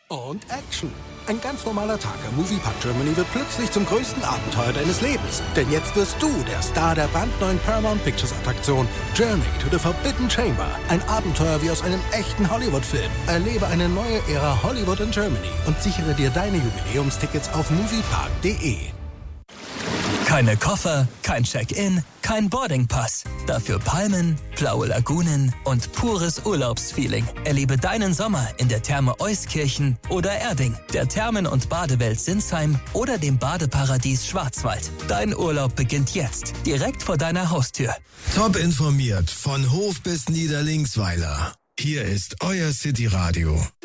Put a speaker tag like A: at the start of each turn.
A: und Action. Ein ganz normaler Tag am Moviepark Germany wird plötzlich zum größten Abenteuer deines Lebens. Denn jetzt wirst du der Star der brandneuen Paramount Pictures Attraktion Journey to the Forbidden Chamber. Ein Abenteuer wie aus einem echten Hollywood-Film. Erlebe eine neue Ära Hollywood in Germany und sichere dir deine Jubiläumstickets auf moviepark.de.
B: Keine Koffer, kein Check-in, kein Boardingpass. Dafür Palmen, blaue Lagunen und pures Urlaubsfeeling. Erlebe deinen Sommer in der Therme Euskirchen oder Erding, der Thermen- und Badewelt Sinsheim oder dem Badeparadies Schwarzwald. Dein Urlaub beginnt jetzt, direkt vor deiner Haustür.
C: Top informiert von Hof bis Niederlingsweiler. Hier ist euer City Radio.